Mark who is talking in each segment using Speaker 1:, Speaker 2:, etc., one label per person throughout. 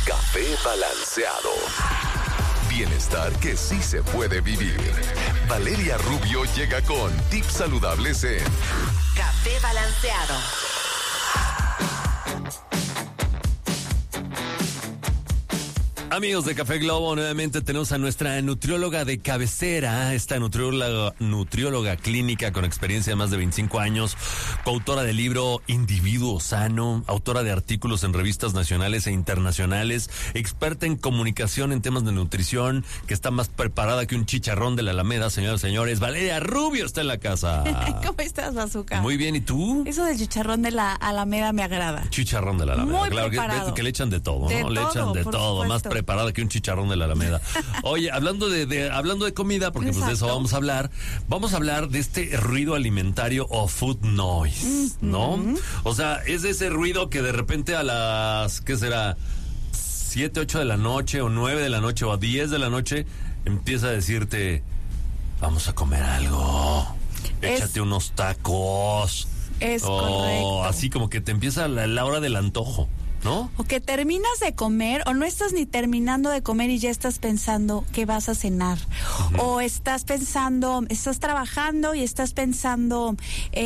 Speaker 1: Café Balanceado. Bienestar que sí se puede vivir. Valeria Rubio llega con tips saludables en
Speaker 2: Café Balanceado.
Speaker 3: Amigos de Café Globo, nuevamente tenemos a nuestra nutrióloga de cabecera, esta nutrióloga clínica con experiencia de más de 25 años, coautora del libro Individuo Sano, autora de artículos en revistas nacionales e internacionales, experta en comunicación en temas de nutrición, que está más preparada que un chicharrón de la Alameda, señoras y señores. Valeria Rubio está en la casa.
Speaker 4: ¿Cómo estás, Bazooka?
Speaker 3: Muy bien, ¿y tú?
Speaker 4: Eso del chicharrón de la Alameda me agrada.
Speaker 3: Chicharrón de la Alameda.
Speaker 4: Muy
Speaker 3: claro
Speaker 4: preparado.
Speaker 3: que le echan de todo,
Speaker 4: de
Speaker 3: ¿no? Le echan de todo,
Speaker 4: supuesto.
Speaker 3: más preparada que un chicharrón de la Alameda. Oye, hablando de comida, porque pues de eso vamos a hablar de este ruido alimentario o food noise, ¿no? O sea, es ese ruido que de repente a las, ¿qué será? 7, 8 de la noche o 9 de la noche o a 10 de la noche empieza a decirte, vamos a comer algo, échate unos tacos.
Speaker 4: Es correcto.
Speaker 3: Así como que te empieza la hora del antojo, ¿no?
Speaker 4: O que terminas de comer o no estás ni terminando de comer y ya estás pensando que vas a cenar. Uh-huh. O estás trabajando y estás pensando,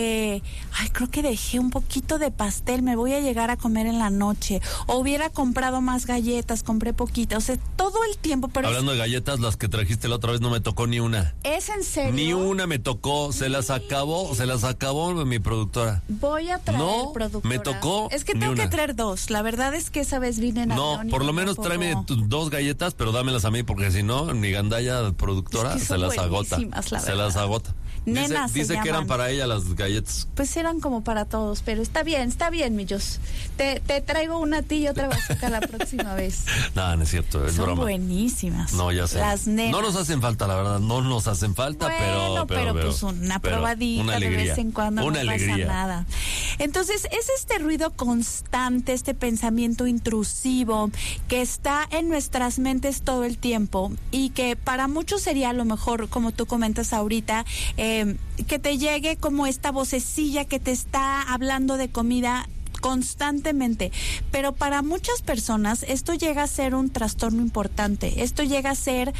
Speaker 4: creo que dejé un poquito de pastel, me voy a llegar a comer en la noche. O hubiera comprado más galletas, compré poquitas. O sea, todo el tiempo. Pero
Speaker 3: hablando de galletas, las que trajiste la otra vez no me tocó ni una.
Speaker 4: ¿Es en serio?
Speaker 3: Ni una me tocó, se las acabó mi productora.
Speaker 4: Voy a traer productora.
Speaker 3: Me tocó.
Speaker 4: Es que tengo que traer dos, la verdad es que esa vez vine en avión.
Speaker 3: No, por lo menos tráeme 2 galletas, pero dámelas a mí, porque si no, mi gandalla productora
Speaker 4: es que
Speaker 3: se las agota.
Speaker 4: Se las agota. Nenas
Speaker 3: dice que eran para ella las galletas.
Speaker 4: Pues eran como para todos, pero está bien, millos. Te traigo una a ti y otra Bazooka la próxima vez.
Speaker 3: No es cierto, es
Speaker 4: Son
Speaker 3: broma.
Speaker 4: buenísimas.
Speaker 3: No, ya sé.
Speaker 4: Las nenas.
Speaker 3: No nos hacen falta, la verdad, no nos hacen falta,
Speaker 4: pero pues una probadita una alegría, de vez en cuando
Speaker 3: una
Speaker 4: no
Speaker 3: alegría.
Speaker 4: Pasa nada. Entonces, es este ruido constante, este pensamiento intrusivo que está en nuestras mentes todo el tiempo y que para muchos sería a lo mejor, como tú comentas ahorita, que te llegue como esta vocecilla que te está hablando de comida constantemente, pero para muchas personas esto llega a ser un trastorno importante, esto llega a ser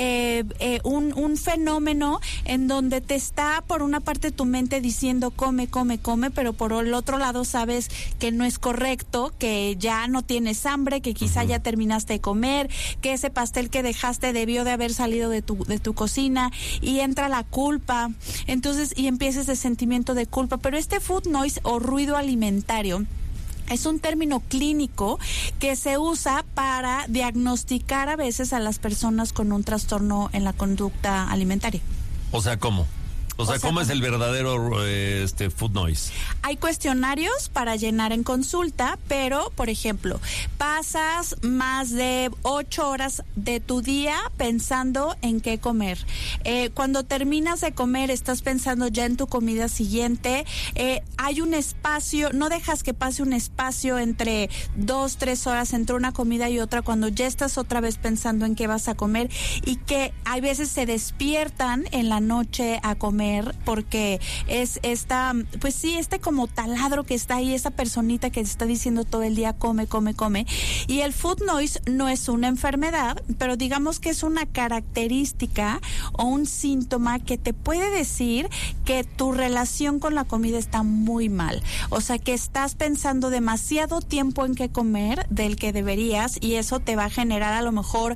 Speaker 4: un fenómeno en donde te está por una parte tu mente diciendo come, pero por el otro lado sabes que no es correcto, que ya no tienes hambre, que quizá ya terminaste de comer, que ese pastel que dejaste debió de haber salido de tu cocina y entra la culpa, entonces y empieza ese sentimiento de culpa, pero este food noise o ruido alimentario es un término clínico que se usa para diagnosticar a veces a las personas con un trastorno en la conducta alimentaria.
Speaker 3: O sea, ¿cómo? O sea, ¿cómo es el verdadero food noise?
Speaker 4: Hay cuestionarios para llenar en consulta, pero, por ejemplo, pasas más de 8 horas de tu día pensando en qué comer. Cuando terminas de comer, estás pensando ya en tu comida siguiente. Hay un espacio, no dejas que pase un espacio entre 2-3 horas entre una comida y otra cuando ya estás otra vez pensando en qué vas a comer y que hay veces se despiertan en la noche a comer porque es este como taladro que está ahí, esa personita que está diciendo todo el día come. Y el food noise no es una enfermedad, pero digamos que es una característica o un síntoma que te puede decir que tu relación con la comida está muy mal. O sea, que estás pensando demasiado tiempo en qué comer del que deberías y eso te va a generar a lo mejor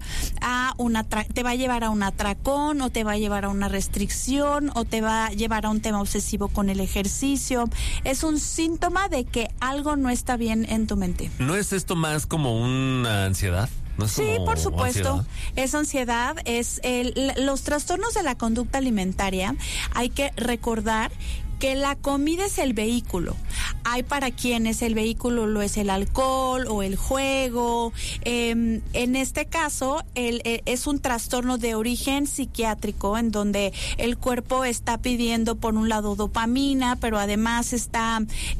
Speaker 4: te va a llevar a un atracón o te va a llevar a una restricción o te va a llevar a un tema obsesivo con el ejercicio. Es un síntoma de que algo no está bien en tu mente.
Speaker 3: ¿No es esto más como una ansiedad? ¿No es
Speaker 4: sí, por supuesto.
Speaker 3: Ansiedad?
Speaker 4: Es ansiedad, los trastornos de la conducta alimentaria. Hay que recordar que la comida es el vehículo. Hay para quienes el vehículo lo es el alcohol o el juego. En este caso, es un trastorno de origen psiquiátrico en donde el cuerpo está pidiendo por un lado dopamina, pero además está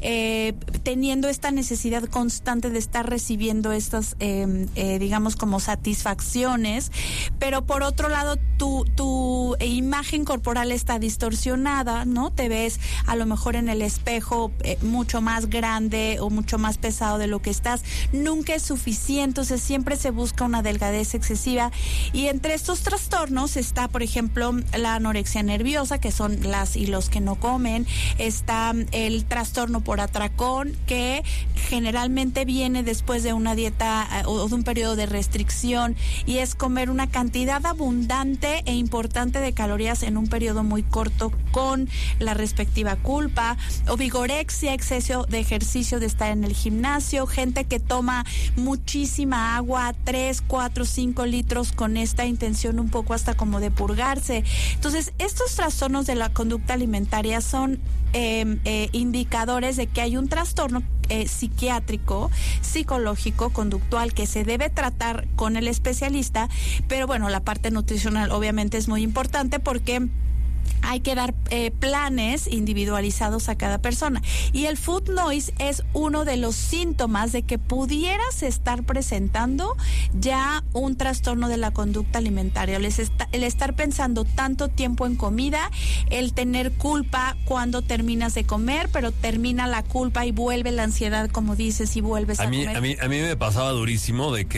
Speaker 4: teniendo esta necesidad constante de estar recibiendo estas, digamos, como satisfacciones. Pero por otro lado, tu imagen corporal está distorsionada, ¿no? Te ves a lo mejor en el espejo mucho más grande o mucho más pesado de lo que estás. Nunca es suficiente, entonces siempre se busca una delgadez excesiva. Y entre estos trastornos está, por ejemplo, la anorexia nerviosa, que son las y los que no comen. Está el trastorno por atracón, que generalmente viene después de una dieta o de un periodo de restricción, y es comer una cantidad abundante e importante de calorías en un periodo muy corto con la respectiva culpa. O vigorexia, exceso de ejercicio, de estar en el gimnasio. Gente que toma muchísima agua, 3, 4, 5 litros con esta intención un poco hasta como de purgarse. Entonces, estos trastornos de la conducta alimentaria son indicadores de que hay un trastorno psiquiátrico, psicológico, conductual, que se debe tratar con el especialista. Pero bueno, la parte nutricional obviamente es muy importante, porque hay que dar planes individualizados a cada persona. Y el food noise es uno de los síntomas de que pudieras estar presentando ya un trastorno de la conducta alimentaria. El estar pensando tanto tiempo en comida, el tener culpa cuando terminas de comer, pero termina la culpa y vuelve la ansiedad, como dices, y vuelves a comer.
Speaker 3: A mí me pasaba durísimo de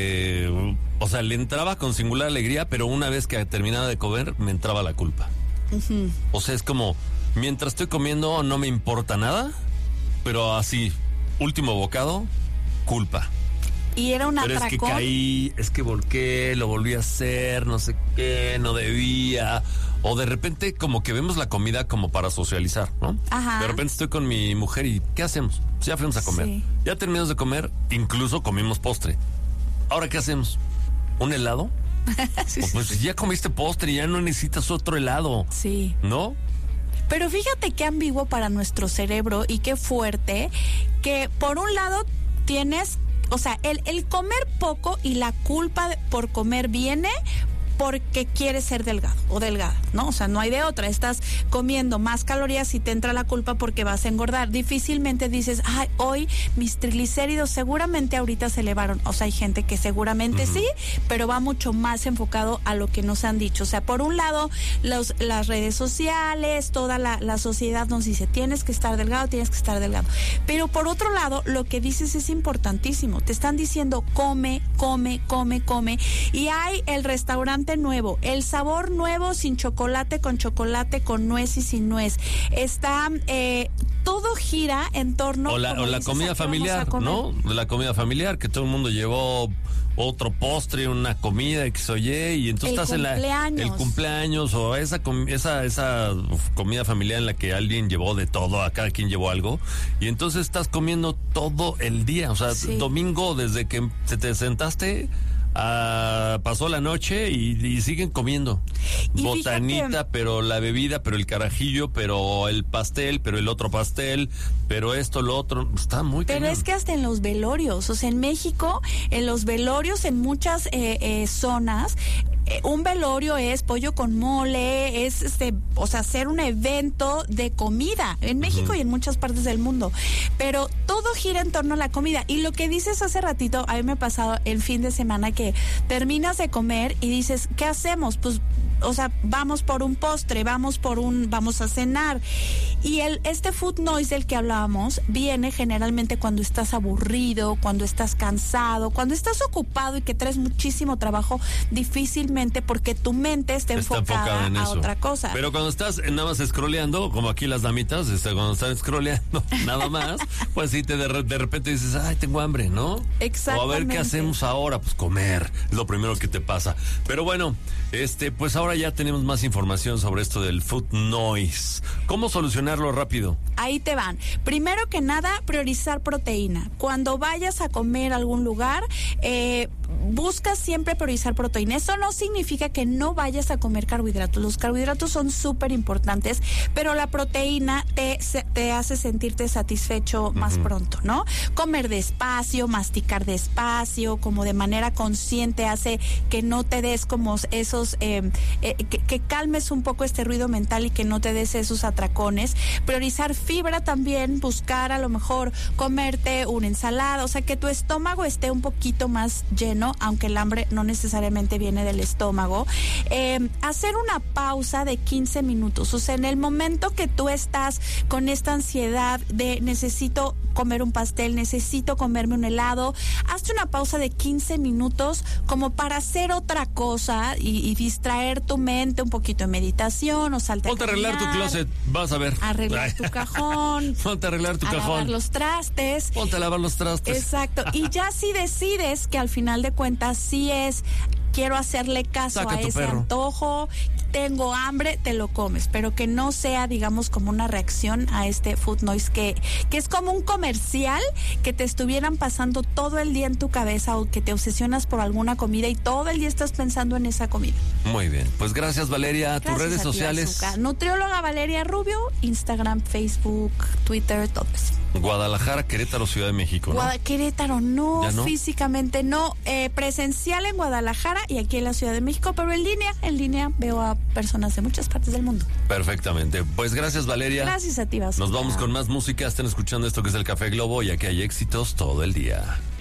Speaker 3: que, o sea, le entraba con singular alegría, pero una vez que terminaba de comer, me entraba la culpa. Uh-huh. O sea, es como, mientras estoy comiendo no me importa nada, pero así, último bocado, culpa.
Speaker 4: Y era un atracón.
Speaker 3: Es que caí, es que volqué, lo volví a hacer, no sé qué, no debía. O de repente como que vemos la comida como para socializar, ¿no?
Speaker 4: Ajá.
Speaker 3: De repente estoy con mi mujer y ¿qué hacemos? Pues ya fuimos a comer. Sí. Ya terminamos de comer, incluso comimos postre. ¿Ahora qué hacemos? ¿Un helado? Sí, pues ya comiste postre, ya no necesitas otro helado.
Speaker 4: Sí.
Speaker 3: ¿No?
Speaker 4: Pero fíjate qué ambiguo para nuestro cerebro y qué fuerte, que por un lado tienes, o sea, el comer poco y la culpa por comer viene porque quieres ser delgado o delgada, ¿no? O sea, no hay de otra. Estás comiendo más calorías y te entra la culpa porque vas a engordar. Difícilmente dices, ay, hoy mis triglicéridos seguramente ahorita se elevaron. O sea, hay gente que seguramente sí, pero va mucho más enfocado a lo que nos han dicho. O sea, por un lado, las redes sociales, toda la sociedad nos dice, tienes que estar delgado, tienes que estar delgado. Pero por otro lado, lo que dices es importantísimo. Te están diciendo, come, come, come, come. Y hay el restaurante nuevo, el sabor nuevo sin chocolate, con nuez y sin nuez. Está, todo gira en torno...
Speaker 3: O la comida familiar, ¿no? La comida familiar, que todo el mundo llevó otro postre, una comida, X o Y, y entonces estás en el cumpleaños o esa comida familiar en la que alguien llevó de todo, a cada quien llevó algo, y entonces estás comiendo todo el día, o sea, domingo desde que te sentaste... pasó la noche y siguen comiendo. Y botanita, fíjate, pero la bebida, pero el carajillo, pero el pastel, pero el otro pastel, pero esto, lo otro, está muy
Speaker 4: Pero cañón. Es que hasta en los velorios, o sea, en México, en los velorios, en muchas zonas, un velorio es pollo con mole, es o sea, hacer un evento de comida en México y en muchas partes del mundo, pero todo gira en torno a la comida. Y lo que dices hace ratito, a mí me ha pasado el fin de semana que terminas de comer y dices, ¿qué hacemos? Pues, o sea, vamos por un postre, vamos a cenar. Y este food noise del que hablábamos viene generalmente cuando estás aburrido, cuando estás cansado, cuando estás ocupado y que traes muchísimo trabajo, difícilmente, porque tu mente está enfocada en a otra cosa.
Speaker 3: Pero cuando estás nada más scrolleando, como aquí las damitas, cuando están scrolleando nada más, pues sí, de repente dices, ay, tengo hambre, ¿no?
Speaker 4: Exactamente.
Speaker 3: O a ver qué hacemos ahora, pues comer, es lo primero que te pasa. Pero bueno, pues ahora ya tenemos más información sobre esto del food noise. ¿Cómo solucionarlo rápido?
Speaker 4: Ahí te van. Primero que nada, priorizar proteína. Cuando vayas a comer a algún lugar, busca siempre priorizar proteína. Eso no significa que no vayas a comer carbohidratos. Los carbohidratos son súper importantes, pero la proteína te hace sentirte satisfecho más pronto, ¿no? Comer despacio, masticar despacio, como de manera consciente, hace que no te des como esos, que calmes un poco este ruido mental y que no te des esos atracones. Priorizar fibra también, buscar a lo mejor comerte una ensalada, o sea, que tu estómago esté un poquito más lleno lleno, aunque el hambre no necesariamente viene del estómago. Hacer una pausa de 15 minutos. O sea, en el momento que tú estás con esta ansiedad de necesito comer un pastel, necesito comerme un helado, hazte una pausa de 15 minutos como para hacer otra cosa y distraer tu mente, un poquito de meditación o salte
Speaker 3: Ponte a arreglar tu closet, vas a ver.
Speaker 4: Arreglar tu cajón.
Speaker 3: Ponte a arreglar tu
Speaker 4: a
Speaker 3: cajón.
Speaker 4: lavar los trastes.
Speaker 3: Ponte a lavar los trastes.
Speaker 4: Exacto. Y ya si decides que al final de cuentas sí es, quiero hacerle caso
Speaker 3: Saca
Speaker 4: a
Speaker 3: tu
Speaker 4: ese
Speaker 3: perro.
Speaker 4: antojo, tengo hambre, te lo comes, pero que no sea, digamos, como una reacción a este food noise que es como un comercial que te estuvieran pasando todo el día en tu cabeza o que te obsesionas por alguna comida y todo el día estás pensando en esa comida.
Speaker 3: Muy bien, pues gracias Valeria. Tus redes
Speaker 4: Gracias a ti,
Speaker 3: sociales.
Speaker 4: Azúcar. Nutrióloga Valeria Rubio, Instagram, Facebook, Twitter, todo eso.
Speaker 3: Guadalajara, Querétaro, Ciudad de México, ¿no?
Speaker 4: Querétaro no,
Speaker 3: ¿Ya no?
Speaker 4: físicamente no, presencial en Guadalajara y aquí en la Ciudad de México, pero en línea veo a personas de muchas partes del mundo.
Speaker 3: Perfectamente. Pues gracias, Valeria.
Speaker 4: Gracias a ti, Vasco.
Speaker 3: Nos vamos con más música. Están escuchando esto que es el Café Globo y aquí hay éxitos todo el día.